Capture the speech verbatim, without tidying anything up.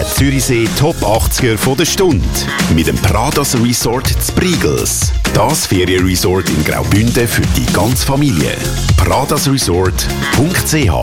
Zürichsee Top achtziger von der Stunde. Mit dem Pradas Resort zu Briegels. Das Ferienresort in Graubünden für die ganze Familie. pradas resort punkt c h